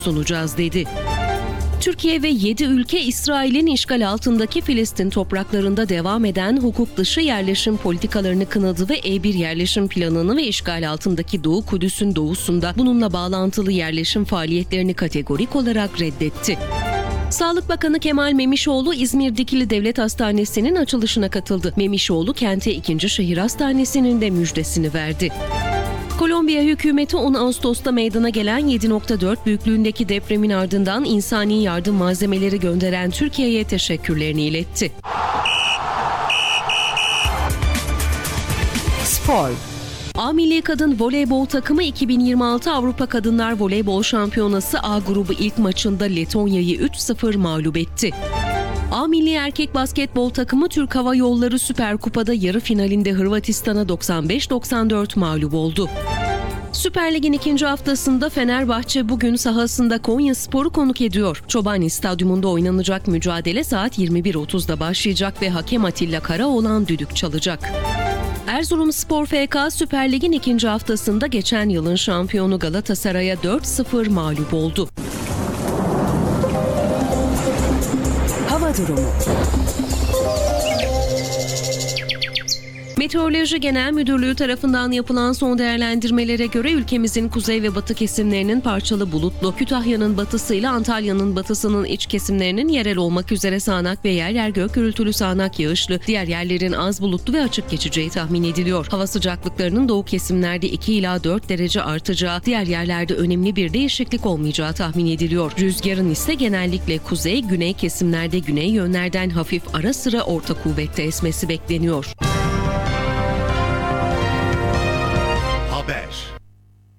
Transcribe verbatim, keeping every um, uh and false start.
sunacağız dedi. Türkiye ve yedi ülke İsrail'in işgal altındaki Filistin topraklarında devam eden hukuk dışı yerleşim politikalarını kınadı ve E bir yerleşim planını ve işgal altındaki Doğu Kudüs'ün doğusunda bununla bağlantılı yerleşim faaliyetlerini kategorik olarak reddetti. Sağlık Bakanı Kemal Memişoğlu İzmir Dikili Devlet Hastanesi'nin açılışına katıldı. Memişoğlu kente ikinci şehir hastanesinin de müjdesini verdi. Kolombiya hükümeti on Ağustos'ta meydana gelen yedi nokta dört büyüklüğündeki depremin ardından insani yardım malzemeleri gönderen Türkiye'ye teşekkürlerini iletti. Spor. A Milli Kadın Voleybol takımı iki bin yirmi altı Avrupa Kadınlar Voleybol Şampiyonası A grubu ilk maçında Letonya'yı üç sıfır mağlup etti. A Milli Erkek Basketbol takımı Türk Hava Yolları Süper Kupa'da yarı finalinde Hırvatistan'a doksan beş doksan dört mağlup oldu. Süper Lig'in ikinci haftasında Fenerbahçe bugün sahasında Konyaspor'u konuk ediyor. Çobani Stadyumunda oynanacak mücadele saat yirmi bir otuzda başlayacak ve hakem Atilla Karaoğlan düdük çalacak. Erzurumspor F K Süper Lig'in ikinci haftasında geçen yılın şampiyonu Galatasaray'a dört sıfır mağlup oldu. Hava durumu. Meteoroloji Genel Müdürlüğü tarafından yapılan son değerlendirmelere göre ülkemizin kuzey ve batı kesimlerinin parçalı bulutlu, Kütahya'nın batısıyla Antalya'nın batısının iç kesimlerinin yerel olmak üzere sağanak ve yer yer gök gürültülü sağanak yağışlı, diğer yerlerin az bulutlu ve açık geçeceği tahmin ediliyor. Hava sıcaklıklarının doğu kesimlerde iki ila dört derece artacağı, diğer yerlerde önemli bir değişiklik olmayacağı tahmin ediliyor. Rüzgarın ise genellikle kuzey, güney kesimlerde güney yönlerden hafif ara sıra orta kuvvette esmesi bekleniyor.